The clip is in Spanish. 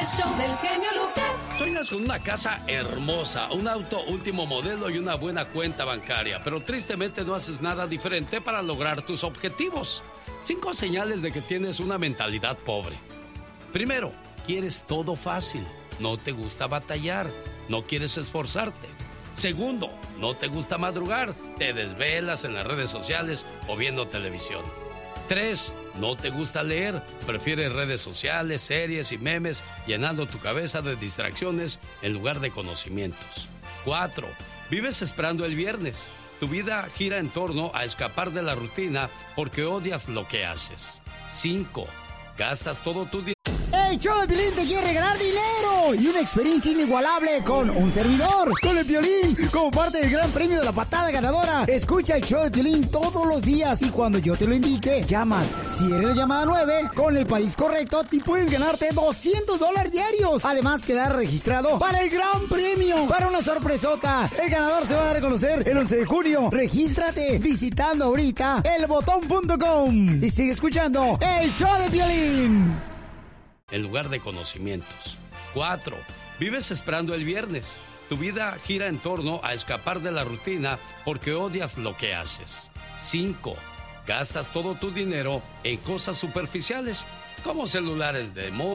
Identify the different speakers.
Speaker 1: El show del genio Lucas.
Speaker 2: Sueñas con una casa hermosa, un auto último modelo y una buena cuenta bancaria, pero tristemente no haces nada diferente para lograr tus objetivos. 5 señales de que tienes una mentalidad pobre. Primero, quieres todo fácil. No te gusta batallar. No quieres esforzarte. Segundo, no te gusta madrugar. Te desvelas en las redes sociales o viendo televisión. 3, no te gusta leer. Prefieres redes sociales, series y memes, llenando tu cabeza de distracciones en lugar de conocimientos. 4, vives esperando el viernes. Tu vida gira en torno a escapar de la rutina porque odias lo que haces. 5, gastas todo tu dinero.
Speaker 3: El show de Piolín te quiere regalar dinero y una experiencia inigualable con un servidor, con el Piolín, como parte del gran premio de la patada ganadora. Escucha el show de Piolín todos los días y cuando yo te lo indique, llamas. Si eres la llamada 9, con el país correcto, te puedes ganarte $200 diarios. Además, quedar registrado para el gran premio, para una sorpresota. El ganador se va a dar a conocer el 11 de junio. Regístrate visitando ahorita elbotón.com y sigue escuchando el show de Piolín.
Speaker 2: En lugar de conocimientos. 4, vives esperando el viernes. Tu vida gira en torno a escapar de la rutina porque odias lo que haces. 5, gastas todo tu dinero en cosas superficiales como celulares de moda.